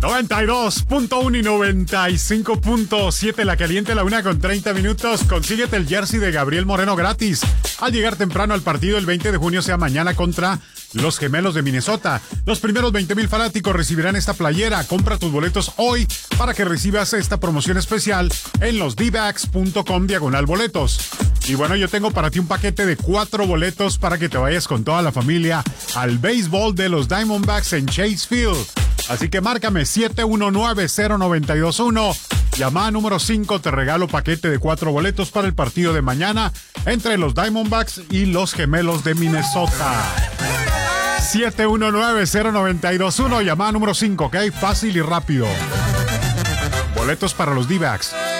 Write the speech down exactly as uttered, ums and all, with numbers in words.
noventa y dos punto uno y noventa y cinco punto siete La Caliente, la una con treinta minutos. Consíguete el jersey de Gabriel Moreno gratis al llegar temprano al partido el veinte de junio, sea mañana, contra los Gemelos de Minnesota. Los primeros veinte mil fanáticos recibirán esta playera. Compra tus boletos hoy para que recibas esta promoción especial en los d backs punto com diagonal boletos. Y bueno, yo tengo para ti un paquete de cuatro boletos para que te vayas con toda la familia al béisbol de los Diamondbacks en Chase Field. Así que márcame siete uno nueve, cero nueve dos uno. Llamada número cinco, te regalo paquete de cuatro boletos para el partido de mañana entre los Diamondbacks y los Gemelos de Minnesota. siete uno nueve, cero nueve dos uno, llamada número cinco, ¿ok? Fácil y rápido. Boletos para los D-backs.